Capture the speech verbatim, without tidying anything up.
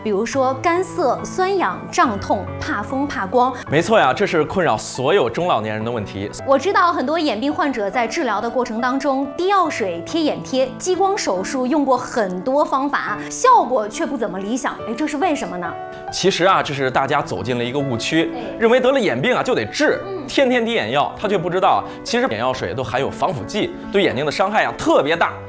比如说干涩、酸痒、胀痛、怕风、怕光。 没错呀，这是困扰所有中老年人的问题。 我知道很多眼病患者在治疗的过程当中，滴药水、贴眼贴、激光手术用过很多方法，效果却不怎么理想。哎，这是为什么呢？ 其实啊，这是大家走进了一个误区，认为得了眼病啊就得治，天天滴眼药，他却不知道啊，其实眼药水都含有防腐剂，对眼睛的伤害啊特别大。